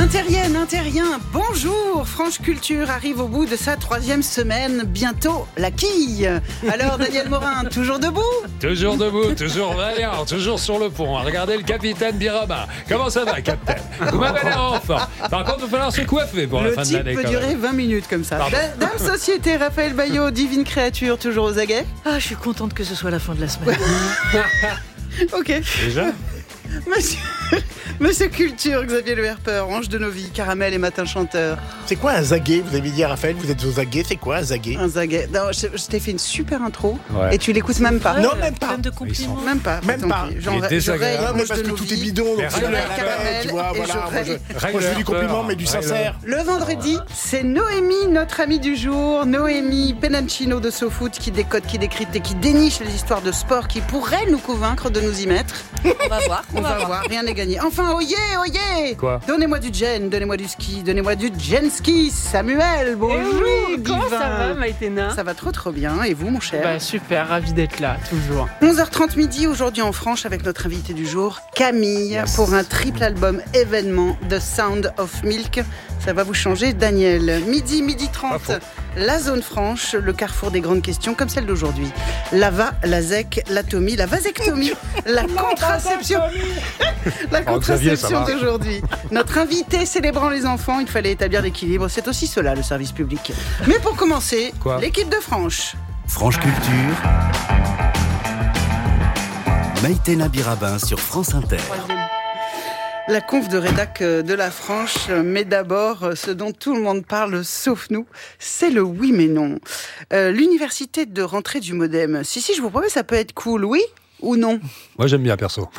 Terrien, bonjour. France Culture arrive au bout de sa 3e semaine, bientôt la quille. Alors Daniel Morin, toujours debout? Toujours debout, toujours vaillant, toujours sur le pont. Regardez le capitaine Birama. Comment ça va, capitaine? Vous m'avez l'air en forme. Par contre, il va falloir se coiffer pour la fin de l'année. Le type peut durer 20 minutes comme ça. Dame Société, Raphaël Baillot, divine créature, toujours aux aguets. Ah, je suis contente que ce soit la fin de la semaine. Ok. Déjà? Monsieur Culture, Xavier Le Herpeur, ange de nos vies, caramel et matin chanteur. C'est quoi un zaguet? Vous avez dit à Raphaël, vous êtes aux aguets, c'est quoi un zaguet? Un zaguet. Non, je t'ai fait une super intro Ouais. et tu l'écoutes même pas. Non, même pas. Plein de compliments. Même pas. Même tant pas. pis. Il est désagréable. Non, mais parce que tout est bidon, donc je c'est règle caramel, tu vois, et voilà. je Moi, je fais du compliment, mais du sincère. Le vendredi, c'est Noémie, notre amie du jour. Noémie Penancino de SoFoot qui décode, qui décrypte et qui déniche les histoires de sport qui pourraient nous convaincre de nous y mettre. On va voir. On va voir, rien n'est gagné. Enfin, oyez. Quoi? Donnez-moi du gen, donnez-moi du ski, donnez-moi du gen ski. Samuel, bonjour. Comment divin. ça va, Maïtena? Ça va trop bien. Et vous, mon cher? Bah, super, ravi d'être là, toujours. 11h30 midi, aujourd'hui en Franche, avec notre invité du jour, Camille, pour un triple album événement, The Sound of Milk. Ça va vous changer, Daniel. Midi 30, la zone franche, le carrefour des grandes questions, comme celle d'aujourd'hui. L'AVA, la ZEC, l'atomie, la vasectomie, la contraception. La contraception d'aujourd'hui. Notre invité célébrant les enfants, il fallait établir l'équilibre. C'est aussi cela, le service public. Mais pour commencer, l'équipe de Franche. Franche Culture. Maïtena Birabin sur France Inter. La conf de rédac de la Franche, mais d'abord, ce dont tout le monde parle, sauf nous, c'est le oui mais non. L'université de rentrée du Modem. Si, je vous promets, ça peut être cool, oui ou non? Moi, j'aime bien, perso.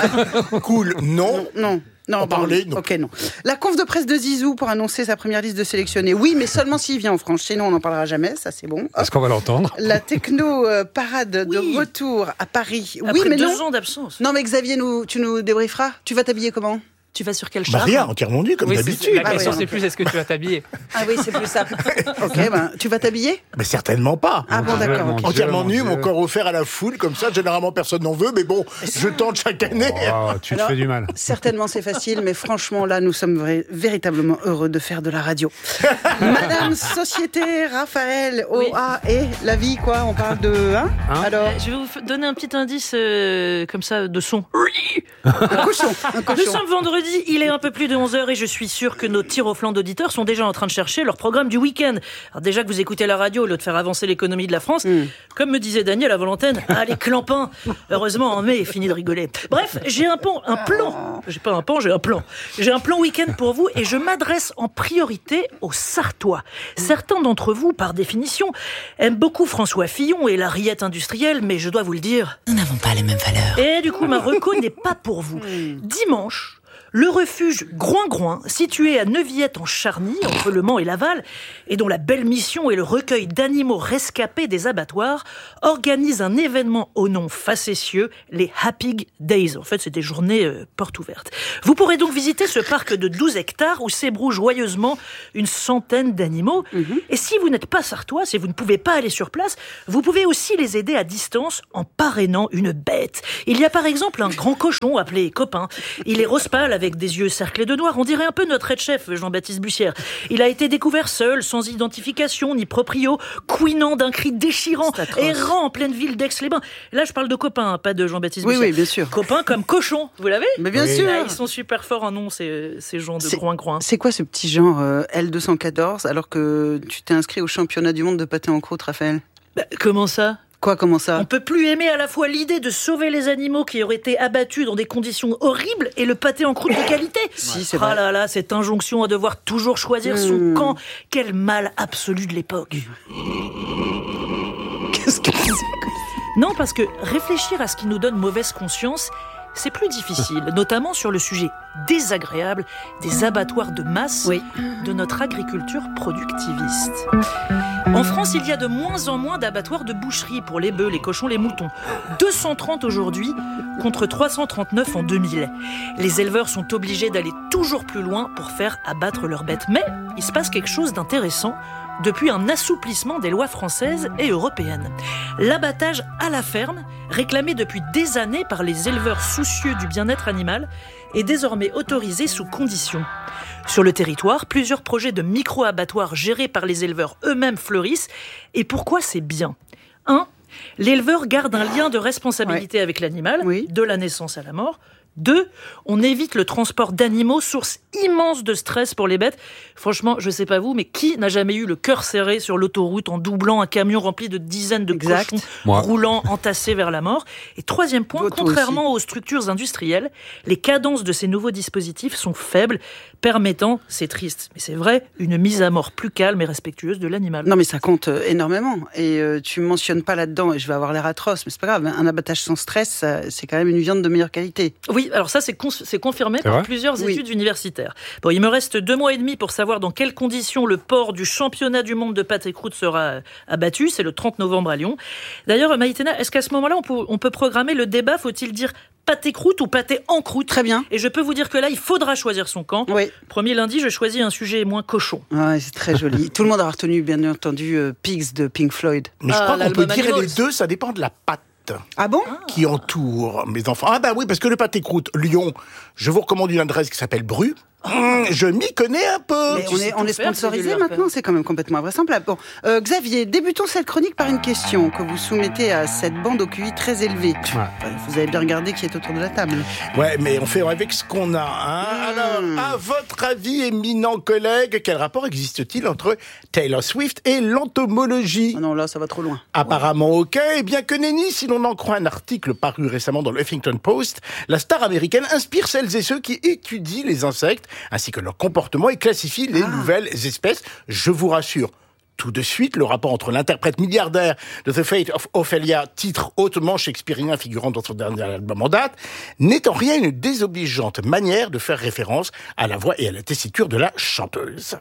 Cool, non. Non, En parler, non. Ok, non. La conf de presse de Zizou pour annoncer sa première liste de sélectionnés. Oui, mais seulement s'il vient en Franche. Sinon, on n'en parlera jamais. Ça, c'est bon. Est-ce qu'on va l'entendre? La techno parade de retour à Paris. Après oui, mais 2 non. ans d'absence. Non, mais Xavier, tu nous débrieferas. Tu vas t'habiller comment? Tu vas sur quel Bah char? rien, entièrement nu, comme Oui, d'habitude. la question, ouais. c'est plus est-ce que tu vas t'habiller? Ah oui, c'est plus ça. Ok, tu vas t'habiller? Mais certainement pas. Ah bon, d'accord. ok. Entièrement nu, mon mon Dieu. corps offert à la foule, comme ça, généralement personne n'en veut, mais bon, je tente chaque année. Oh, tu te Alors, fais du mal. Certainement c'est facile, mais franchement là nous sommes véritablement heureux de faire de la radio. Madame Société, Raphaël, OA et la vie quoi, on parle de... Hein alors, Je vais vous donner un petit indice comme ça de son. un cochon. Nous sommes vendredi, il est un peu plus de 11h et je suis sûr que nos tirs au flanc d'auditeurs sont déjà en train de chercher leur programme du week-end. Alors déjà que vous écoutez la radio au lieu de faire avancer l'économie de la France, comme me disait Daniel avant l'antenne, allez clampin. Heureusement en mai, fini de rigoler. Bref, j'ai un plan. J'ai pas un pan, j'ai un plan. J'ai un plan week-end pour vous et je m'adresse en priorité aux Sartois. Certains d'entre vous, par définition, aiment beaucoup François Fillon et la rillette industrielle, mais je dois vous le dire, Nous n'avons pas les mêmes valeurs. et du coup, ma reco n'est pas pour vous. Dimanche, le refuge Groin-Groin, situé à Neuvillette en Charny, entre Le Mans et Laval, et dont la belle mission est le recueil d'animaux rescapés des abattoirs, organise un événement au nom facétieux, les Happy Days. En fait, c'est des journées portes ouvertes. Vous pourrez donc visiter ce parc de 12 hectares où s'ébrouent joyeusement une centaine d'animaux. Et si vous n'êtes pas sartois, si vous ne pouvez pas aller sur place, vous pouvez aussi les aider à distance en parrainant une bête. Il y a par exemple un grand cochon appelé Copain. Il est rose pâle avec des yeux cerclés de noir. On dirait un peu notre head-chef, Jean-Baptiste Bussière. Il a été découvert seul, sans identification ni proprio, couinant d'un cri déchirant, errant en pleine ville d'Aix-les-Bains. Là, je parle de Copain, pas de Jean-Baptiste Bussière. Oui, bien sûr. Copain comme cochon, vous l'avez? Mais bien sûr. Ah, ils sont super forts en nom, ces gens de Groin-Groin. C'est quoi ce petit genre L214 alors que tu t'es inscrit au championnat du monde de pâté en croûte, Raphaël? Comment ça? Comment ça? On peut plus aimer à la fois l'idée de sauver les animaux qui auraient été abattus dans des conditions horribles et le pâté en croûte de qualité. Si, c'est Ah vrai. là là, cette injonction à devoir toujours choisir son camp. Quel mal absolu de l'époque. Qu'est-ce que c'est? Non, parce que réfléchir à ce qui nous donne mauvaise conscience, c'est plus difficile, notamment sur le sujet désagréable des abattoirs de masse de notre agriculture productiviste. En France, il y a de moins en moins d'abattoirs de boucherie pour les bœufs, les cochons, les moutons. 230 aujourd'hui contre 339 en 2000. Les éleveurs sont obligés d'aller toujours plus loin pour faire abattre leurs bêtes. Mais il se passe quelque chose d'intéressant depuis un assouplissement des lois françaises et européennes. L'abattage à la ferme, réclamé depuis des années par les éleveurs soucieux du bien-être animal, est désormais autorisé sous conditions. Sur le territoire, plusieurs projets de micro-abattoirs gérés par les éleveurs eux-mêmes fleurissent. Et pourquoi c'est bien ? 1. L'éleveur garde un lien de responsabilité avec l'animal, de la naissance à la mort. 2. On évite le transport d'animaux, source immense de stress pour les bêtes. Franchement, je sais pas vous, mais qui n'a jamais eu le cœur serré sur l'autoroute en doublant un camion rempli de dizaines de cochons roulant, entassés vers la mort ? Et 3e point, contrairement aux structures industrielles, les cadences de ces nouveaux dispositifs sont faibles, permettant, c'est triste, mais c'est vrai, une mise à mort plus calme et respectueuse de l'animal. Non mais ça compte énormément. Et tu me mentionnes pas là-dedans, et je vais avoir l'air atroce, mais c'est pas grave, un abattage sans stress, c'est quand même une viande de meilleure qualité. Oui, alors ça c'est confirmé par plusieurs études universitaires. Bon, il me reste 2 mois et demi pour savoir dans quelles conditions le porc du championnat du monde de pâte et croûte sera abattu. C'est le 30 novembre à Lyon. D'ailleurs, Maïtena, est-ce qu'à ce moment-là, on peut programmer le débat, faut-il dire pâté croûte ou pâté en croûte ? Très bien. Et je peux vous dire que là, il faudra choisir son camp. Oui. Premier lundi, je choisis un sujet moins cochon. Ouais, c'est très joli. Tout le monde a retenu, bien entendu, Pigs de Pink Floyd. Mais je crois qu'on peut dire Animals. les deux, ça dépend de la pâte. Ah bon ? Qui entoure mes enfants. Ah bah oui, parce que le pâté croûte Lyon, je vous recommande une adresse qui s'appelle Bru. Je m'y connais un peu. Mais on est sponsorisé maintenant, c'est quand même complètement invraisemblable. Bon, Xavier, débutons cette chronique par une question que vous soumettez à cette bande au QI très élevé. Enfin, vous avez bien regardé qui est autour de la table. Ouais, mais on fait avec ce qu'on a. Alors, à votre avis, éminent collègue, quel rapport existe-t-il entre Taylor Swift et l'entomologie ? Oh non, là, ça va trop loin. Apparemment ok, et bien que nenni, si l'on en croit un article paru récemment dans le Huffington Post, la star américaine inspire celles et ceux qui étudient les insectes, ainsi que leur comportement et classifient les nouvelles espèces. Je vous rassure, tout de suite, le rapport entre l'interprète milliardaire de The Fate of Ophelia, titre hautement shakespearien figurant dans son dernier album en date, n'est en rien une désobligeante manière de faire référence à la voix et à la tessiture de la chanteuse.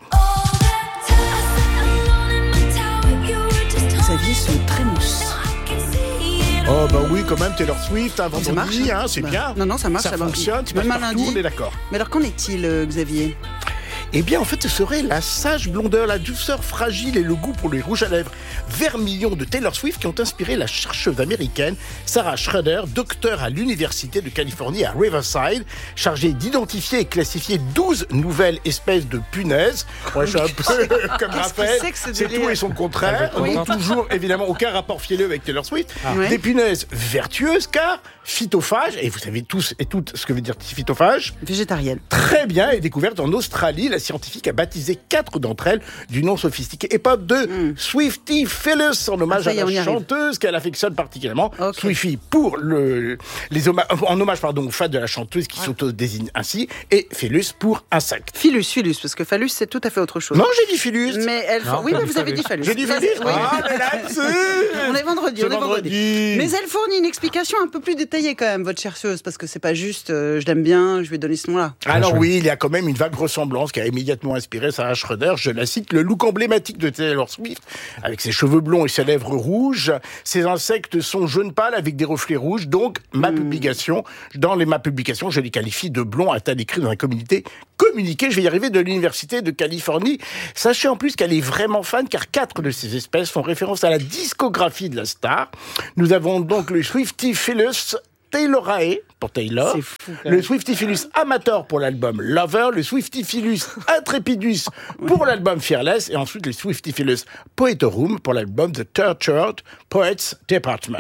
Xavier se trémousse. Oh bah oui, quand même, Taylor Swift, un Ça marche, vendredi, hein, c'est Bah, bien. Non, ça marche. Ça fonctionne, tu passes Même un partout, lundi. on est d'accord. Mais alors, qu'en est-il, Xavier ? Eh bien, en fait, ce serait la sage blondeur, la douceur fragile et le goût pour les rouges à lèvres vermillon de Taylor Swift qui ont inspiré la chercheuse américaine Sarah Schroeder, docteure à l'Université de Californie à Riverside, chargée d'identifier et classifier 12 nouvelles espèces de punaises. Ouais, je suis un peu comme Raphaël. C'est tout et son contraire. Donc, toujours, évidemment, aucun rapport fielleux avec Taylor Swift. Des punaises vertueuses, car phytophages, et vous savez tous et toutes ce que veut dire phytophage. Végétarienne. Très bien, et découverte en Australie, la scientifique a baptisé 4 d'entre elles du nom sophistiqué épop de Swiftie Phyllis, en hommage à la chanteuse qu'elle affectionne particulièrement. Swiftie pour en hommage aux fans de la chanteuse qui s'auto-désigne ainsi, et Phyllis pour insecte. Phyllis, parce que phallus, c'est tout à fait autre chose. Non, j'ai dit Phyllis. Mais elles font... Oui, mais vous avez dit phallus. J'ai dit Phyllis. Oui. Ah, mais là-dessus. On est vendredi. Mais elle fournit une explication un peu plus détaillée quand même, votre chercheuse, parce que c'est pas juste je l'aime bien, je vais donner ce nom-là. Alors oui, il y a quand même une vague ressemblance qui a immédiatement inspiré Sarah Schroeder. Je la cite, le look emblématique de Taylor Swift, avec ses cheveux blonds et ses lèvres rouges. Ces insectes sont jaune pâle avec des reflets rouges. Donc, ma publication, je les qualifie de blonds à tas d'écrits dans un communiqué, je vais y arriver, de l'Université de Californie. Sachez en plus qu'elle est vraiment fan, car 4 de ces espèces font référence à la discographie de la star. Nous avons donc le Swiftie Phyllis Taylorae pour Taylor, le Swiftie Phyllis Amateur pour l'album Lover, le Swiftie Phyllis Intrepidus pour l'album Fearless, et ensuite le Swiftie Phyllis Poetorum pour l'album The Tortured Poets Department.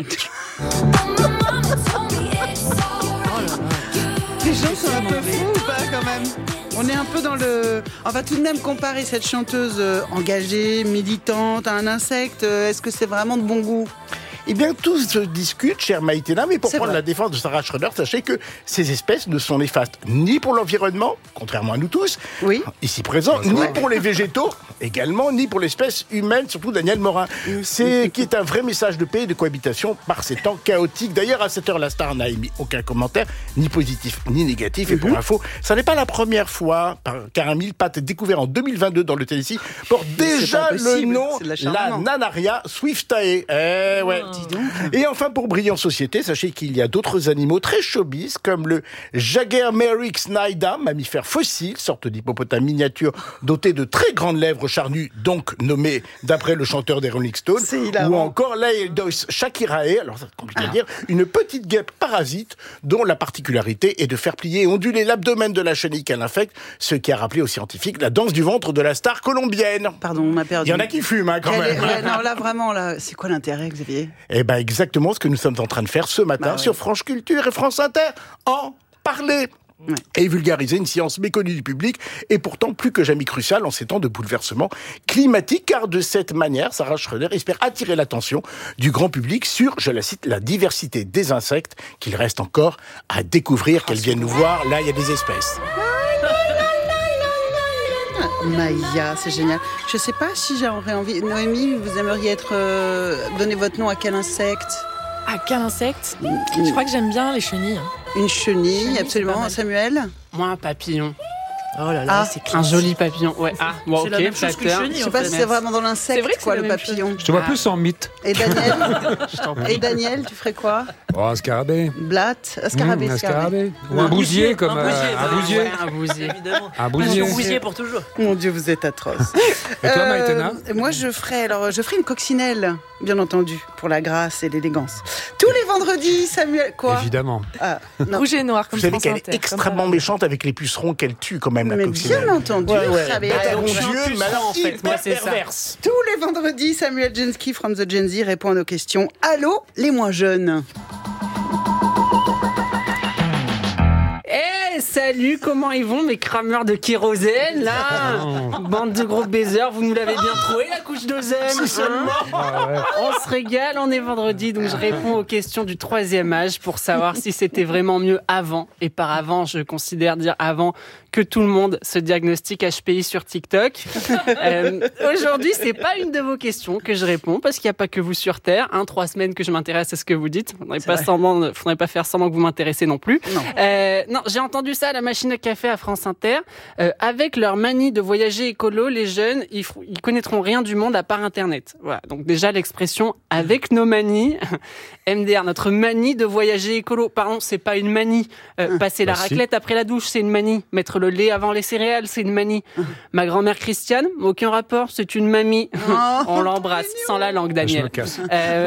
Les gens sont un peu fous ou pas quand même ? On est un peu dans le... On va tout de même comparer cette chanteuse engagée, militante, à un insecte. Est-ce que c'est vraiment de bon goût ? Eh bien, tout se discute, chère Maïtena, mais pour prendre la défense de Sarah Schroeder, sachez que ces espèces ne sont néfastes ni pour l'environnement, contrairement à nous tous, ici présents, ni pour les végétaux, également, ni pour l'espèce humaine, surtout Daniel Morin. C'est qui est un vrai message de paix et de cohabitation par ces temps chaotiques. D'ailleurs, à cette heure, la star n'a émis aucun commentaire, ni positif, ni négatif. Et pour info, ça n'est pas la première fois qu'un mille-pattes découvert en 2022 dans le Tennessee porte déjà le nom, la Nanaria swiftae. Eh ouais. Dis donc. Et enfin, pour briller en société, sachez qu'il y a d'autres animaux très showbiz, comme le Jaguarmeryx naida, mammifère fossile, sorte d'hippopotame miniature doté de très grandes lèvres charnues, donc nommé d'après le chanteur des Rolling Stones. C'est hilarant. Ou encore l'Aedos shakirae, alors c'est compliqué à dire, une petite guêpe parasite dont la particularité est de faire plier et onduler l'abdomen de la chenille qu'elle infecte, ce qui a rappelé aux scientifiques la danse du ventre de la star colombienne. Pardon, on m'a perdu. Il y en a qui fument, hein, quand même. Non, là, vraiment, là, c'est quoi l'intérêt, Xavier? Eh ben, exactement ce que nous sommes en train de faire ce matin Bah ouais. sur France Culture et France Inter. En parler. Ouais. Et vulgariser une science méconnue du public et pourtant plus que jamais cruciale en ces temps de bouleversement climatique, car de cette manière, Sarah Schroeder espère attirer l'attention du grand public sur, je la cite, la diversité des insectes qu'il reste encore à découvrir, qu'elle vienne nous voir. Là, il y a des espèces. Maya, c'est génial. Je sais pas si j'aurais envie. Noémie, vous aimeriez donner votre nom à quel insecte? Ah, quel insecte? Je crois que j'aime bien les chenilles. Une chenille, Chenille, c'est absolument. pas mal. Samuel? Moi, un papillon. Oh là là, Ah, c'est Un classe. joli papillon. Ouais. Ah, bon, C'est ok, la même chose qu'une flatteur. chenille. Je sais en pas fait. si c'est vraiment dans C'est l'insecte, vrai que quoi, c'est le la même papillon. Je te vois Ah. plus en mythe. Et Daniel? Je t'en prie. Et Daniel, tu ferais quoi? Oh, un scarabée. Blatte? Scarabée, Un scarabée. scarabée. Ou un bousier, comme un bousier, un bousier. Ouais, un bousier. Évidemment. Un Bousier. bousier. Bousier pour toujours. Mon Dieu, vous êtes atroce. Et toi, Maïtena? Moi, je ferais une coccinelle, bien entendu, pour la grâce et l'élégance. Tous les vendredis, Samuel. Quoi? Évidemment. Ah, non. Rouge et noir, comme Vous savez France qu'elle Inter, est extrêmement comme méchante avec les pucerons qu'elle tue quand même, la Mais coccinelle. bien entendu, Ouais, ouais. ça avait Bête à été- mon je suis un Dieu, puceron, mais alors en fait. Moi, c'est ça. perverse. Tous les vendredis, Samuel Jensky from the Gen Z répond à nos questions. Allô, les moins jeunes. Eh, salut, comment ils vont mes crameurs de kérosène, là? Bande de gros baisers, vous nous l'avez bien trouvé, la couche d'ozone, hein? On se régale, on est vendredi, donc je réponds aux questions du troisième âge pour savoir si c'était vraiment mieux avant. Et par avant, je considère dire avant que tout le monde se diagnostique HPI sur TikTok. Aujourd'hui, c'est pas une de vos questions que je réponds, parce qu'il n'y a pas que vous sur Terre. 3 semaines que je m'intéresse à ce que vous dites. Faudrait pas faire semblant que vous m'intéressez non plus. Non, j'ai entendu ça à la machine à café à France Inter. Avec leur manie de voyager écolo, les jeunes, ils connaîtront rien du monde à part Internet. Voilà. Donc déjà, l'expression « avec nos manies », MDR, notre manie de voyager écolo. Pardon, c'est pas une manie. Passer la Bah, si. raclette après la douche, c'est une manie. Mettre le lait avant les céréales, c'est une manie. Ma grand-mère Christiane, aucun rapport, c'est une mamie. On l'embrasse, sans la langue, Je Daniel. me casse.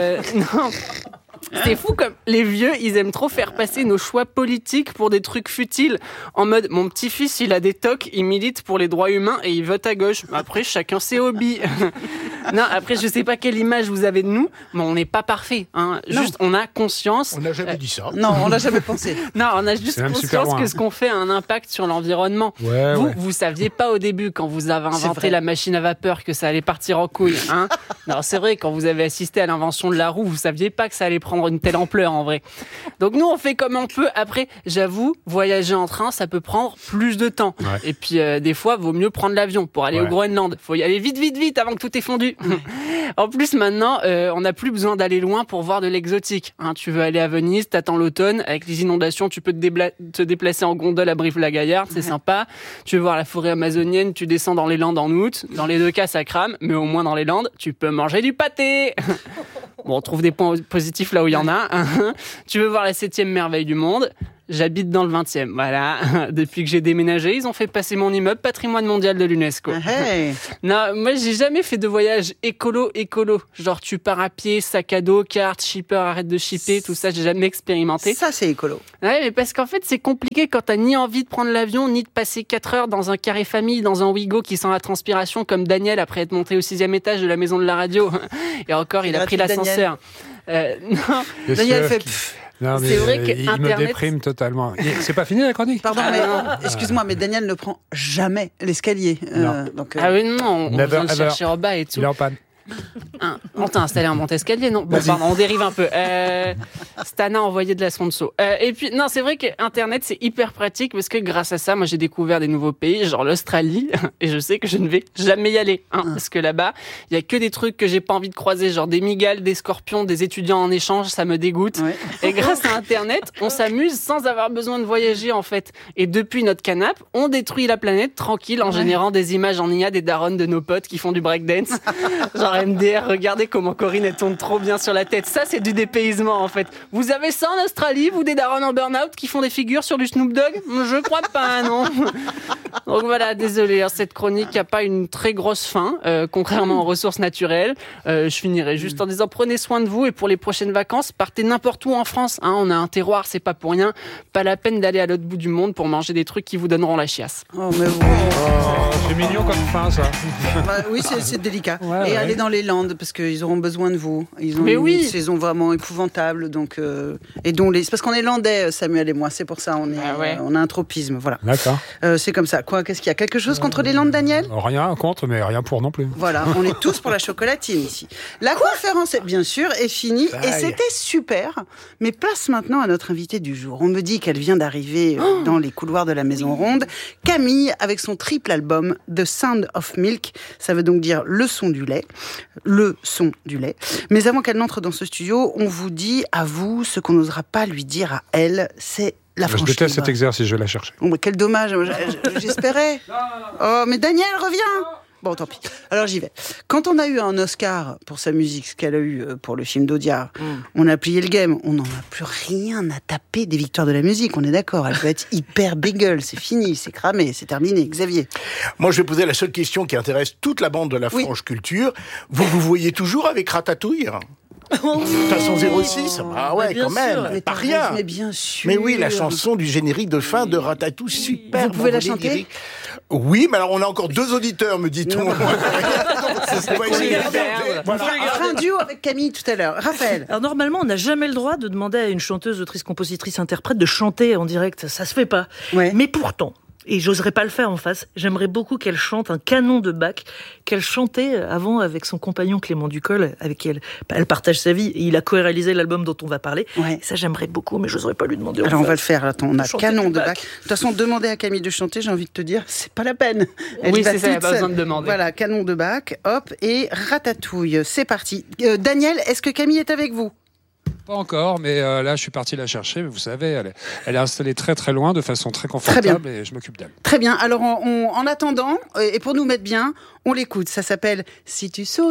Non. C'est fou comme les vieux, ils aiment trop faire passer nos choix politiques pour des trucs futiles. En mode, mon petit-fils, il a des tocs, il milite pour les droits humains et il vote à gauche. Après, chacun ses hobbies. Non, après, je sais pas quelle image vous avez de nous, mais on n'est pas parfait. Hein. Juste, on a conscience. On n'a jamais dit ça. Non, on l'a jamais pensé. Non, on a juste C'est même super conscience loin. que ce qu'on fait a un impact sur l'environnement. Ouais, ouais. Vous saviez pas au début, quand vous avez C'est inventé vrai. la machine à vapeur, que ça allait partir en couille. Hein. Non, c'est vrai, quand vous avez assisté à l'invention de la roue, vous saviez pas que ça allait prendre une telle ampleur, en vrai. Donc nous, on fait comme on peut. Après, j'avoue, voyager en train, ça peut prendre plus de temps. Ouais. Et puis, des fois, vaut mieux prendre l'avion pour aller au Ouais. Groenland. Faut y aller vite, vite, vite, avant que tout ait fondu. En plus, maintenant, on n'a plus besoin d'aller loin pour voir de l'exotique. Hein, tu veux aller à Venise, t'attends l'automne. Avec les inondations, tu peux te déplacer en gondole à Brive-la-Gaillarde, c'est sympa. Tu veux voir la forêt amazonienne, tu descends dans les Landes en août. Dans les deux cas, ça crame, mais au moins dans les Landes, tu peux manger du pâté. Bon, on trouve des points positifs là où il y en a. Tu veux voir la 7e merveille du monde? J'habite dans le 20e, voilà. Depuis que j'ai déménagé, ils ont fait passer mon immeuble patrimoine mondial de l'UNESCO. Hey. Non, moi j'ai jamais fait de voyage écolo. Genre tu pars à pied, sac à dos, carte, shipper, arrête de shipper, tout ça, j'ai jamais expérimenté. Ça, c'est écolo. Ouais, mais parce qu'en fait c'est compliqué quand t'as ni envie de prendre l'avion, ni de passer 4 heures dans un carré famille, dans un Ouigo qui sent la transpiration comme Daniel après être monté au 6e étage de la maison de la radio. Et encore, il a pris Gratuit, l'ascenseur. Non, Bien Daniel sûr fait... qu'il- Non, mais C'est vrai que il me Internet- déprime totalement. C'est pas fini la chronique? Pardon, Ah, mais non. excuse-moi, mais Daniel ne prend jamais l'escalier. Non. Donc, Ah oui, non, on Never vient le ever. chercher en bas et tout. Il est en panne. On t'a installé un monte-escalier, non? Bon, pardon, on dérive un peu. Stana a envoyé de la sponsor. Et puis, non, c'est vrai que Internet, c'est hyper pratique parce que grâce à ça, moi, j'ai découvert des nouveaux pays, genre l'Australie, et je sais que je ne vais jamais y aller, hein, parce que là-bas, il y a que des trucs que j'ai pas envie de croiser, genre des migales, des scorpions, des étudiants en échange, ça me dégoûte. Ouais. Et grâce à Internet, on s'amuse sans avoir besoin de voyager, en fait. Et depuis notre canapé, on détruit la planète tranquille en générant des images en IA des darons de nos potes qui font du breakdance. Genre, MDR, regardez comment Corinne elle tourne trop bien sur la tête. Ça, c'est du dépaysement en fait. Vous avez ça en Australie, vous des darons en burn-out qui font des figures sur du Snoop Dogg? Je crois pas, non. Donc voilà, désolé, cette chronique n'a pas une très grosse fin, contrairement aux ressources naturelles. Je finirai juste en disant prenez soin de vous et pour les prochaines vacances, partez n'importe où en France. Hein, on a un terroir, c'est pas pour rien. Pas la peine d'aller à l'autre bout du monde pour manger des trucs qui vous donneront la chiasse. Oh, mais C'est mignon comme fin, ça. Bah, oui, c'est délicat. Ouais, et ouais. allez dans les Landes parce qu'ils auront besoin de vous. Ils ont Mais une oui. saison vraiment épouvantable. Donc, et dont c'est parce qu'on est landais, Samuel et moi. C'est pour ça, on a un tropisme. Voilà. D'accord. C'est comme ça. Quoi, qu'est-ce qu'il y a? Quelque chose contre les Landes, Daniel? Rien contre, mais rien pour non plus. Voilà, on est tous pour la chocolatine ici. La conférence, bien sûr, est finie et c'était super. Mais place maintenant à notre invitée du jour. On me dit qu'elle vient d'arriver dans les couloirs de la Maison Ronde. Camille, avec son triple album The Sound of Milk. Ça veut donc dire le son du lait. Le son du lait. Mais avant qu'elle n'entre dans ce studio, on vous dit à vous ce qu'on n'osera pas lui dire à elle. C'est la Je franchise. déteste cet exercice, je vais la chercher. Oh, mais quel dommage, j'espérais. Oh, mais Daniel, reviens. Bon, tant pis. Alors j'y vais. Quand on a eu un Oscar pour sa musique, ce qu'elle a eu pour le film d'Audiard, on a plié le game. On n'en a plus rien à taper des victoires de la musique, on est d'accord. Elle peut être hyper bagel, c'est fini, c'est cramé, c'est terminé. Xavier. Moi, je vais poser la seule question qui intéresse toute la bande de la franche culture. Vous voyez toujours avec Ratatouille? De toute façon 06, ah ouais, bien quand même, sûr. Mais pas t'as rien. raison, mais bien sûr. Mais oui, la chanson du générique de fin de Ratatouille, super. Vous pouvez la chanter? lyrique. Oui, mais alors on a encore 2 auditeurs, me dit-on. On va essayer de faire. On fera un duo avec Camille tout à l'heure. Raphaël. Alors normalement, on n'a jamais le droit de demander à une chanteuse, autrice, compositrice, interprète de chanter en direct. Ça se fait pas. Ouais. Mais pourtant, et j'oserais pas le faire en face, j'aimerais beaucoup qu'elle chante un canon de Bach qu'elle chantait avant avec son compagnon Clément Ducol, avec qui elle partage sa vie. Et il a co-réalisé l'album dont on va parler. Ouais. Et ça, j'aimerais beaucoup, mais j'oserais pas lui demander. Alors en on va le face. faire. Attends, on a Chanter canon du de Bach. Bach. De toute façon, demander à Camille de chanter, j'ai envie de te dire, c'est pas la peine. Elle Oui, y va c'est ça, y a toute pas besoin seule. de demander. Voilà, canon de Bach, hop, et Ratatouille. C'est parti. Daniel, est-ce que Camille est avec vous? Pas encore, mais là, je suis parti la chercher. Mais vous savez, elle est installée très très loin, de façon très confortable, et je m'occupe d'elle. Très bien. Alors, en attendant, et pour nous mettre bien, on l'écoute. Ça s'appelle « Si tu sautes ».